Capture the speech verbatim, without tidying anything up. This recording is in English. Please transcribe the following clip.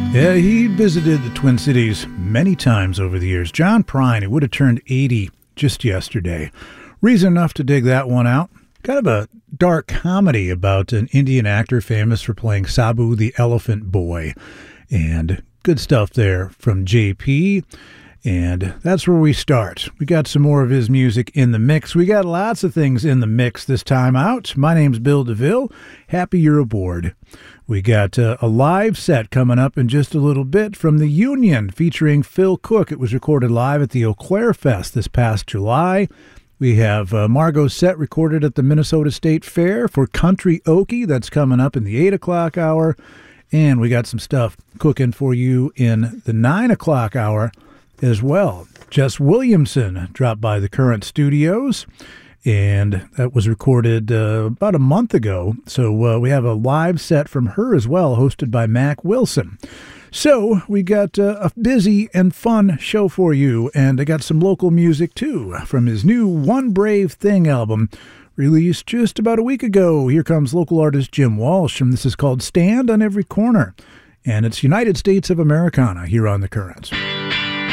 Yeah, he visited the Twin Cities many times over the years. John Prine, who would have turned eighty just yesterday. Reason enough to dig that one out. Kind of a dark comedy about an Indian actor famous for playing Sabu the Elephant Boy. And good stuff there from J P. And that's where we start. We got some more of his music in the mix. We got lots of things in the mix this time out. My name's Bill DeVille. Happy you're aboard. We got uh, a live set coming up in just a little bit from The Union featuring Phil Cook. It was recorded live at the Eau Claire Fest this past July. We have uh, Margot's set recorded at the Minnesota State Fair for Country Okie. That's coming up in the eight o'clock hour. And we got some stuff cooking for you in the nine o'clock hour as well. Jess Williamson dropped by the Current Studios, and that was recorded uh, about a month ago. So uh, we have a live set from her as well, hosted by Mac Wilson. So we got uh, a busy and fun show for you, and I got some local music too from his new One Brave Thing album, released just about a week ago. Here comes local artist Jim Walsh, and this is called Stand on Every Corner, and it's United States of Americana here on The Currents.